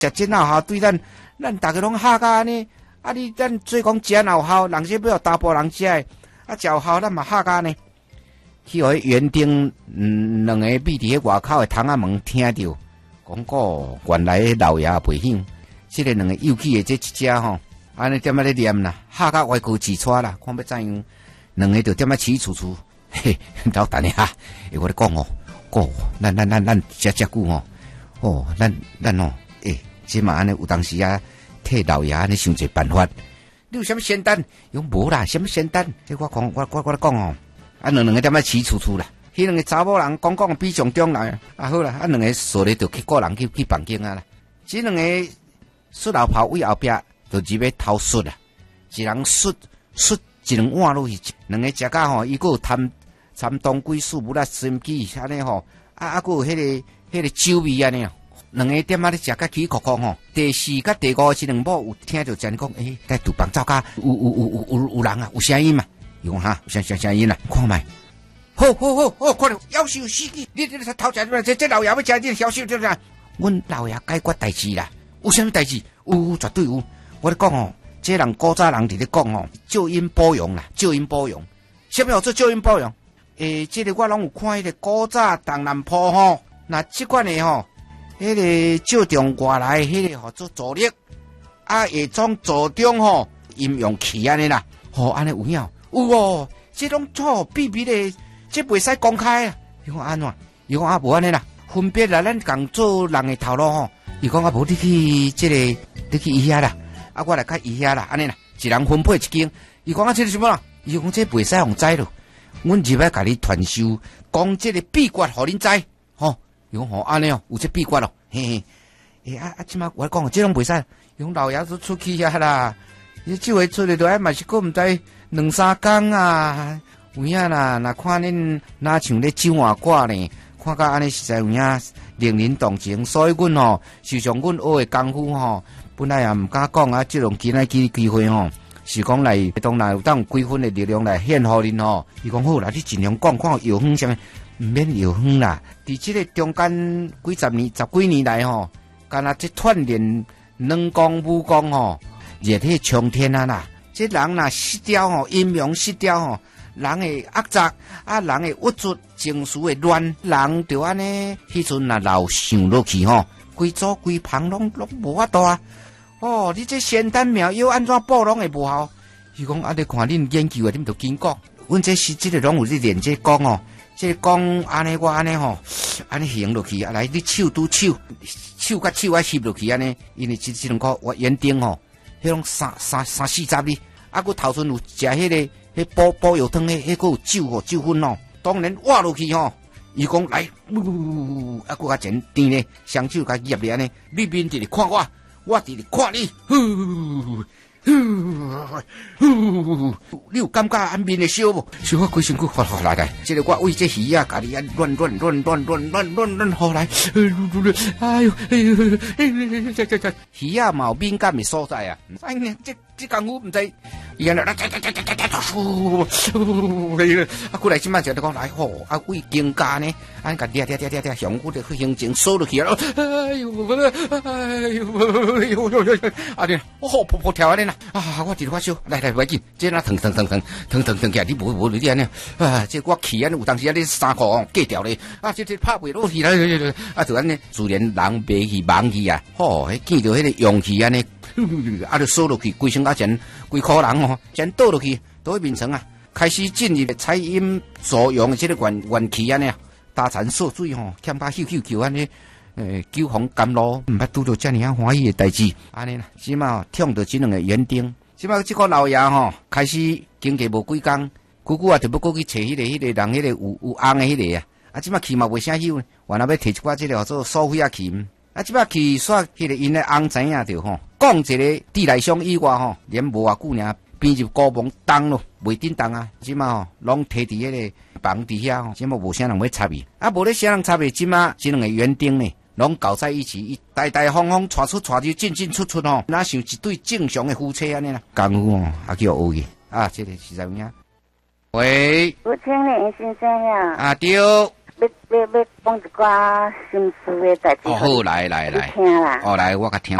食真有效，对咱大家拢下甲安尼。啊，咱做讲食有效，人这要大波人食的，啊，食有效，咱嘛下甲呢。去互园丁两个秘伫迄外口的窗仔门听着，讲过原来老爷背响，即个两个幼气的这一只吼，安尼点仔咧念啦，下甲歪高起出啦，看要怎样，两个就点仔起楚楚，嘿，老等下，我咧讲哦，咱食久哦，哦，咱哦，即嘛安尼有当时啊，替老爷安尼想一个办法，你有啥物仙丹？用无啦，啥物仙丹？即我讲，我咧讲哦。啊，两个点仔起楚楚啦！迄两个查某人讲比上中来啊，好啦，啊，两个说咧就去个人去房间啊啦。即两个摔老炮位后壁就入去偷摔啦，一人摔一两碗落去，两个食甲吼，伊个参东归树木啦，心机安尼吼，啊个有迄个酒味安尼啊，两个点仔咧食甲起壳壳吼。第四甲第五这两幕有听着真讲，在厨房灶甲有人啊，有声音嘛。伊讲哈，声音啦，看卖，好，看到夭寿死去，你偷食这老爷要食你夭寿对不对？阮老爷解决代志啦，有啥物代志？有，绝对有。我咧讲哦，这人古早人伫咧讲哦，救阴保阳啦，救阴保阳。啥物叫做救阴保阳？这个我拢有看迄个古早东南坡吼，那即款的吼，迄个照中外来迄个吼做助力，啊，下装助中吼阴阳气安尼啦，吼安尼有影。有哦，这种错秘密的，这袂使公开啊！伊讲安怎？伊讲啊，无安尼啦，分别啦，咱共做人的头路吼。伊讲啊，无你去你去医遐啦，啊，我来甲医遐啦，安尼啦，一人分配一间。伊讲啊，这是什么啦？伊讲这袂使互知咯，阮入来甲你传授，讲这个秘诀，互恁知吼。伊讲吼安尼哦，有这秘诀咯，嘿嘿。即马我讲这种袂使，伊讲老爷都出去遐啦，伊这回出来都还嘛是个毋知。两三天啊，有影啦！若看恁哪像咧酒碗挂呢，看甲安尼实在有影令人动情。所以阮吼，事实上阮学的功夫吼，本来也毋敢讲啊。即种今仔机会吼，是讲来当然有当几分的力量来献互恁吼。伊讲好啦，你尽量讲，看药方啥物，毋免药方啦。伫即个中间十几年来吼，干那即锻炼软功武功吼，热血冲天啊啦！这人若失调吼，阴阳失调吼，人会压杂啊，人会郁卒，情绪会乱，人就安尼。迄阵若老想落去吼，规组规旁拢无法度啊！哦，你这仙丹妙药安怎补拢会无效？伊讲啊，你看恁研究的，恁就紧讲。阮这是个拢有咧练这功哦，这功安尼我安尼吼，安尼行落去啊，来你手甲手啊翕落去安尼，因为这两个我园丁吼。迄种三四十哩，啊，佮头阵有食迄个补药汤迄个有酒吼酒粉哦，当然挖落去吼，伊讲来，啊，佮较前甜咧，双手甲捏咧安尼，你面伫咧看我伫咧看你，你有感觉安面会烧无？烧我规身躯发来，这个我为这鱼啊，家己啊乱，好来，哎呦，鱼啊毛敏感的所在啊，哎呀，这功夫唔知，伊安尼，啊，过来即摆就讲来吼，啊，为更加呢，安甲掠，向我的行程收落去啊，哎呦，啊你，好扑跳安尼啦，啊，我伫发烧，来，快紧，这那疼起来，你无你安尼，啊，这我气安有当时啊，你衫裤哦割掉咧，啊，这拍袂落去啦，啊，就安尼，自然人袂去忙去啊，吼，见到迄个勇气安尼。啊！就缩落去，规身啊前规颗人哦，前倒落去，倒去面层啊，开始进入采阴助阳的这个元气安尼啊，大产缩水吼，欠把救安尼，救红甘露，毋捌拄到遮尔啊欢喜的代志，安尼啦，即马听到这两个园丁，即马这个老爷吼，开始经过无几工，久啊就要过去找迄个人，迄个有红的迄个啊，啊，即马去嘛袂啥有呢，原来要摕一寡这个叫做苏菲亚琴。啊，即摆去煞迄个因的翁知影着吼，讲一个地来上以外吼，连无偌久尔变入高房动咯，袂叮当啊！即摆吼，拢摕伫迄个房底下吼，即摆无啥人要插伊，啊，无咧啥人插伊，即摆这两个园丁呢，拢搞在一起，大方带出进出吼，哪像一对正常的夫妻安尼啦，功夫哦，也叫学去啊，这个实在有影。喂， 吴清林先生呀， 啊对。 要讲一寡心事的代志。 哦，好，来， 听啦。 哦，来，我甲听。